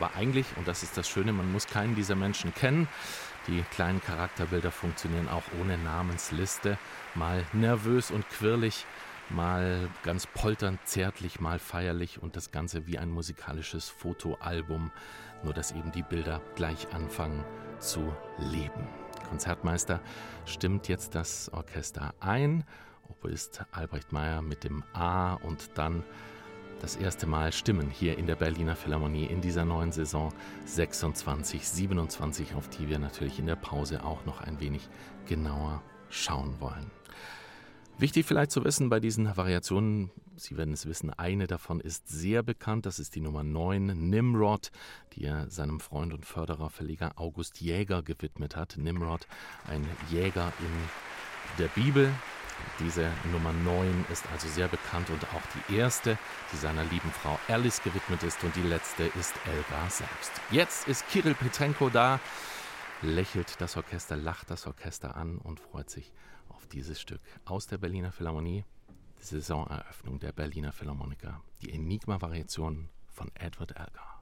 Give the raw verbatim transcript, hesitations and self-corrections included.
Aber eigentlich, und das ist das Schöne, man muss keinen dieser Menschen kennen. Die kleinen Charakterbilder funktionieren auch ohne Namensliste. Mal nervös und quirlig, mal ganz polternd, zärtlich, mal feierlich und das Ganze wie ein musikalisches Fotoalbum, nur dass eben die Bilder gleich anfangen zu leben. Konzertmeister stimmt jetzt das Orchester ein. Oboist Albrecht Meyer mit dem A und dann das erste Mal Stimmen hier in der Berliner Philharmonie in dieser neuen Saison sechsundzwanzig siebenundzwanzig, auf die wir natürlich in der Pause auch noch ein wenig genauer schauen wollen. Wichtig vielleicht zu wissen bei diesen Variationen, Sie werden es wissen, eine davon ist sehr bekannt, das ist die Nummer neun, Nimrod, die er seinem Freund und Förderer, Verleger August Jäger gewidmet hat. Nimrod, ein Jäger in der Bibel. Diese Nummer neun ist also sehr bekannt und auch die erste, die seiner lieben Frau Alice gewidmet ist, und die letzte ist Elgar selbst. Jetzt ist Kirill Petrenko da, lächelt das Orchester, lacht das Orchester an und freut sich auf dieses Stück aus der Berliner Philharmonie, die Saisoneröffnung der Berliner Philharmoniker, die Enigma-Variation von Edward Elgar.